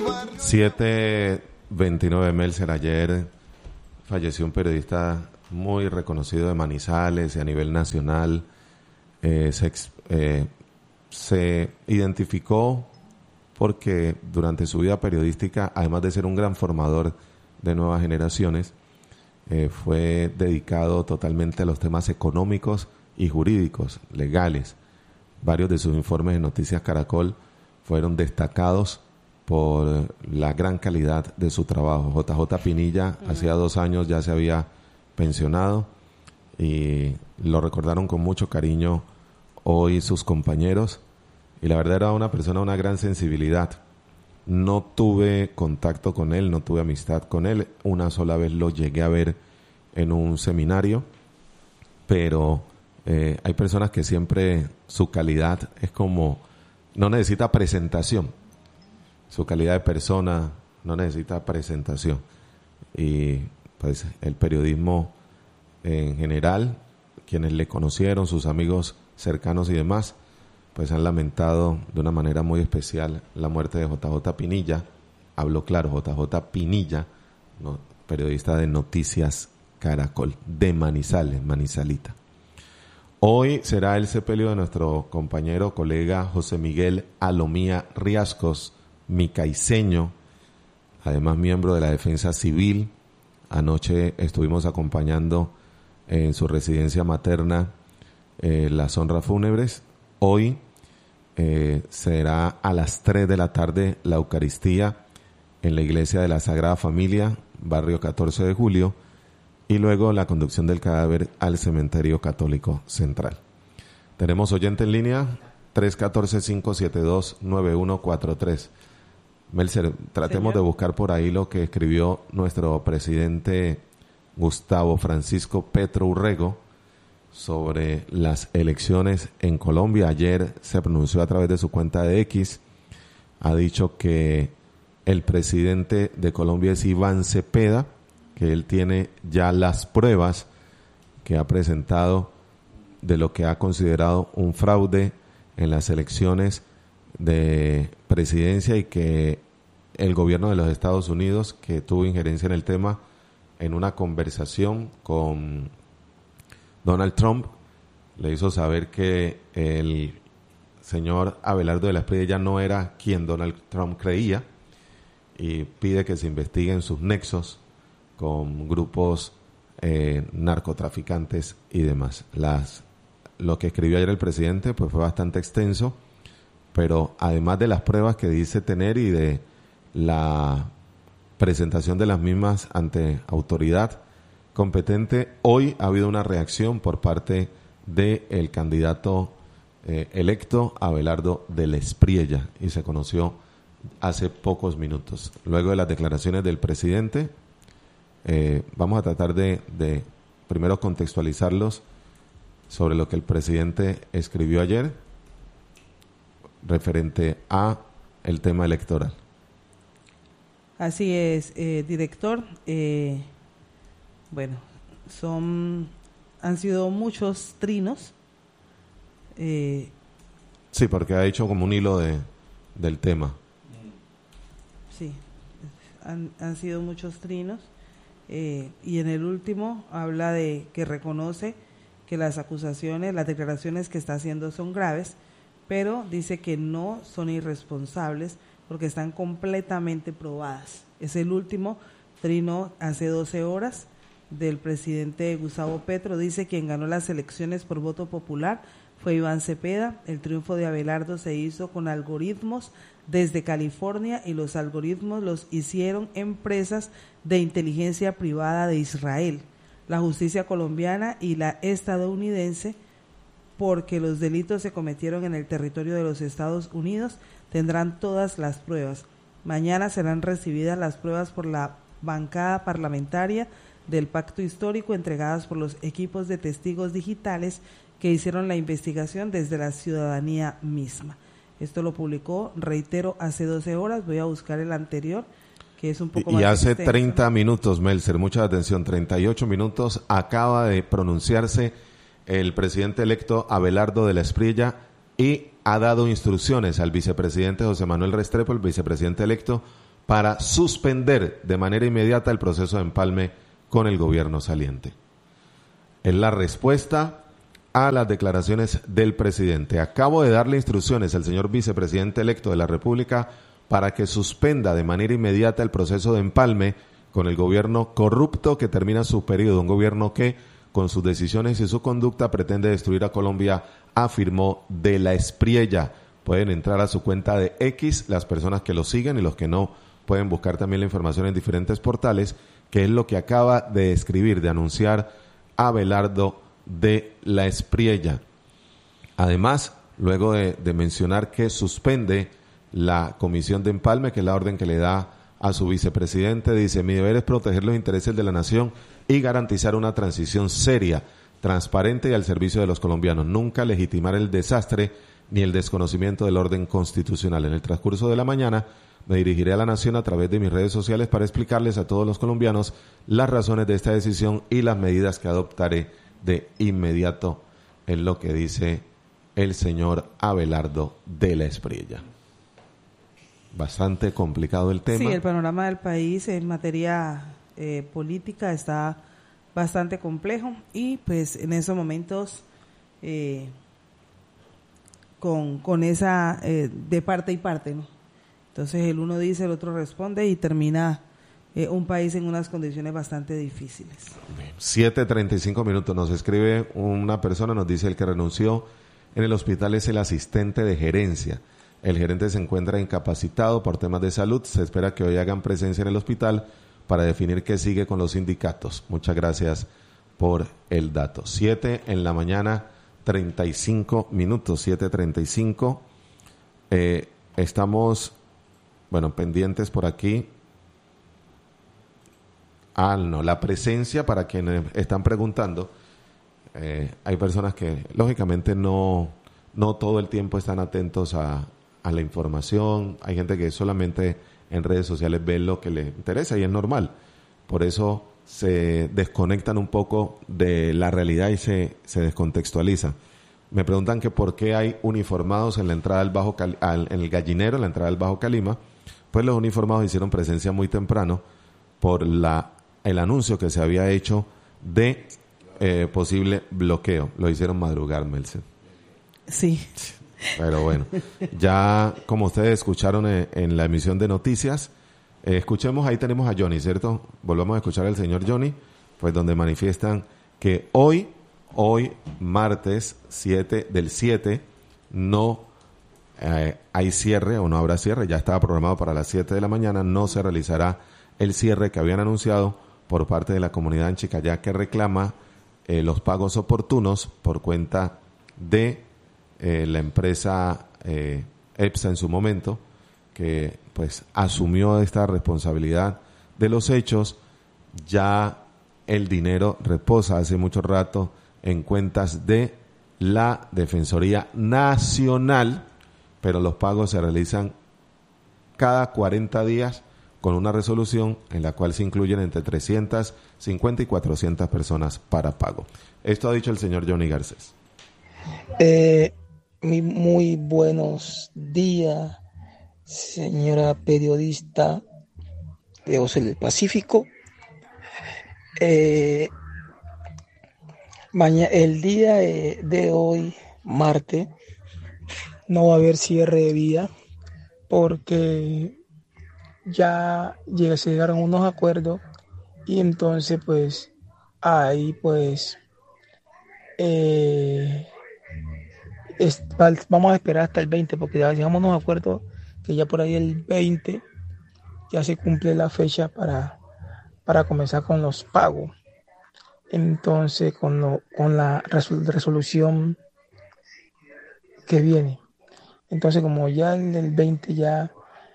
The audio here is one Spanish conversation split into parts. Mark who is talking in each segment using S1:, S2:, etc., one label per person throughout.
S1: 7:29, Melcer. Ayer falleció un periodista muy reconocido de Manizales y a nivel nacional. Se identificó porque durante su vida periodística, además de ser un gran formador de nuevas generaciones, fue dedicado totalmente a los temas económicos y jurídicos, legales. Varios de sus informes en Noticias Caracol fueron destacados por la gran calidad de su trabajo. JJ Pinilla, hacía 2 años ya se había pensionado y lo recordaron con mucho cariño hoy sus compañeros, y la verdad era una persona de una gran sensibilidad. No tuve contacto con él, no tuve amistad con él. Una sola vez lo llegué a ver en un seminario, pero hay personas que siempre su calidad es como, no necesita presentación. Su calidad de persona no necesita presentación. Y pues el periodismo en general, quienes le conocieron, sus amigos cercanos y demás, pues han lamentado de una manera muy especial la muerte de JJ Pinilla. Hablo claro, JJ Pinilla, periodista de Noticias Caracol, de Manizales, Manizalita. Hoy será el sepelio de nuestro compañero, colega José Miguel Alomía Riascos, micaiceño, además miembro de la Defensa Civil. Anoche estuvimos acompañando en su residencia materna las honras fúnebres. Hoy será a las 3 de la tarde la Eucaristía en la Iglesia de la Sagrada Familia, barrio 14 de Julio, y luego la conducción del cadáver al Cementerio Católico Central. Tenemos oyente en línea, 314-572-9143. Melcer, tratemos de buscar por ahí lo que escribió nuestro presidente Gustavo Francisco Petro Urrego sobre las elecciones en Colombia. Ayer se pronunció a través de su cuenta de X. Ha dicho que el presidente de Colombia es Iván Cepeda, que él tiene ya las pruebas que ha presentado de lo que ha considerado un fraude en las elecciones de presidencia, y que el gobierno de los Estados Unidos, que tuvo injerencia en el tema en una conversación con Donald Trump, le hizo saber que el señor Abelardo de la Espriella no era quien Donald Trump creía, y pide que se investiguen sus nexos con grupos narcotraficantes y demás. Lo que escribió ayer el presidente pues fue bastante extenso, pero además de las pruebas que dice tener y de la presentación de las mismas ante autoridad competente, hoy ha habido una reacción por parte del candidato electo Abelardo de la Espriella, y se conoció hace pocos minutos. Luego de las declaraciones del presidente, vamos a tratar de primero contextualizarlos sobre lo que el presidente escribió ayer referente a el tema electoral.
S2: Así es, director. Bueno, han sido muchos trinos.
S1: Sí, porque ha hecho como un hilo del tema.
S2: Sí, han sido muchos trinos. Y en el último habla de que reconoce que las acusaciones, las declaraciones que está haciendo son graves, pero dice que no son irresponsables porque están completamente probadas. Es el último trino hace 12 horas del presidente Gustavo Petro. Dice: quien ganó las elecciones por voto popular fue Iván Cepeda. El triunfo de Abelardo se hizo con algoritmos desde California, y los algoritmos los hicieron empresas de inteligencia privada de Israel, la justicia colombiana y la estadounidense, porque los delitos se cometieron en el territorio de los Estados Unidos. Tendrán todas las pruebas. Mañana serán recibidas las pruebas por la bancada parlamentaria del Pacto Histórico, entregadas por los equipos de testigos digitales que hicieron la investigación desde la ciudadanía misma. Esto lo publicó, reitero, hace 12 horas. Voy a buscar el anterior, que es un poco más
S1: extenso. Y hace
S2: extenso.
S1: 30 minutos, Melcer, mucha atención, 38 minutos, acaba de pronunciarse el presidente electo Abelardo de la Espriella y ha dado instrucciones al vicepresidente José Manuel Restrepo, el vicepresidente electo, para suspender de manera inmediata el proceso de empalme con el gobierno saliente. Es la respuesta a las declaraciones del presidente. Acabo de darle instrucciones al señor vicepresidente electo de la República para que suspenda de manera inmediata el proceso de empalme con el gobierno corrupto que termina su periodo, un gobierno que con sus decisiones y su conducta pretende destruir a Colombia, afirmó De la Espriella. Pueden entrar a su cuenta de X, las personas que lo siguen y los que no pueden buscar también la información en diferentes portales, que es lo que acaba de escribir, de anunciar Abelardo De la Espriella. Además, luego de mencionar que suspende la comisión de empalme, que es la orden que le da a su vicepresidente, dice: mi deber es proteger los intereses de la nación y garantizar una transición seria, transparente y al servicio de los colombianos, nunca legitimar el desastre ni el desconocimiento del orden constitucional. En el transcurso de la mañana me dirigiré a la nación a través de mis redes sociales para explicarles a todos los colombianos las razones de esta decisión y las medidas que adoptaré de inmediato, es lo que dice el señor Abelardo De la Espriella. Bastante complicado el tema.
S2: Sí, el panorama del país en materia política está bastante complejo y pues en esos momentos con esa de parte y parte, ¿no? Entonces el uno dice, el otro responde y termina un país en unas condiciones bastante difíciles.
S1: 7:35 minutos. Nos escribe una persona, nos dice: el que renunció en el hospital es el asistente de gerencia. El gerente se encuentra incapacitado por temas de salud. Se espera que hoy hagan presencia en el hospital para definir qué sigue con los sindicatos. Muchas gracias por el dato. 7 en la mañana, 35 minutos, 7:35. Estamos, pendientes por aquí. La presencia, para quienes están preguntando, hay personas que lógicamente no todo el tiempo están atentos a la información. Hay gente que solamente en redes sociales ve lo que le interesa y es normal. Por eso se desconectan un poco de la realidad y se descontextualizan. Me preguntan que por qué hay uniformados en la entrada del en el Gallinero, en la entrada del Bajo Calima. Pues los uniformados hicieron presencia muy temprano por el anuncio que se había hecho de posible bloqueo. Lo hicieron madrugar, Melce.
S2: Sí.
S1: Pero bueno, ya como ustedes escucharon en la emisión de noticias, escuchemos, ahí tenemos a Johnny, ¿cierto? Volvamos a escuchar al señor Johnny, pues donde manifiestan que hoy martes 7 del 7, no hay cierre o no habrá cierre, ya estaba programado para las 7 de la mañana, no se realizará el cierre que habían anunciado por parte de la comunidad en Chicayá, que reclama los pagos oportunos por cuenta de la empresa EPSA en su momento, que pues asumió esta responsabilidad de los hechos. Ya el dinero reposa hace mucho rato en cuentas de la Defensoría Nacional, pero los pagos se realizan cada 40 días con una resolución en la cual se incluyen entre 350 y 400 personas para pago. Esto ha dicho el señor Johnny Garcés.
S3: Muy buenos días, señora periodista de Voz del Pacífico. El día de hoy, martes, no va a haber cierre de vía porque se llegaron unos acuerdos y entonces pues ahí pues vamos a esperar hasta el 20 porque ya llegamos a unos acuerdos que ya por ahí el 20 ya se cumple la fecha para comenzar con los pagos. Entonces con la resolución que viene. Entonces como ya el 20 ya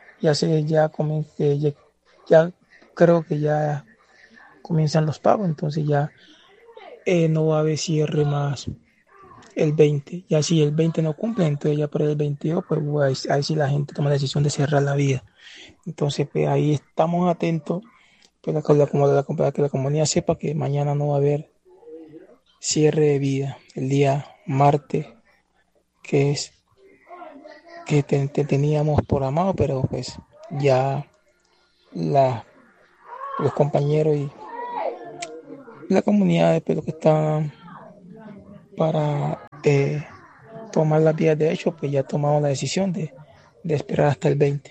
S3: creo que ya comienzan los pagos, entonces ya no va a haber cierre más el 20. Ya si el 20 no cumple, entonces ya por el 22, pues ahí sí la gente toma la decisión de cerrar la vía. Entonces, pues ahí estamos atentos, pues para que la comunidad sepa que mañana no va a haber cierre de vía. El día martes, que teníamos programado, pero pues ya los compañeros y la comunidad, pues, lo que están para tomar las vías de hecho, pues ya tomamos la decisión de esperar hasta el 20.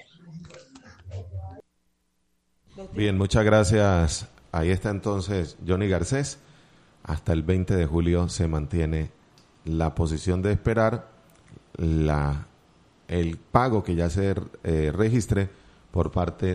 S1: Bien, muchas gracias. Ahí está entonces Johnny Garcés. Hasta el 20 de julio se mantiene la posición de esperar el pago que ya se registre por parte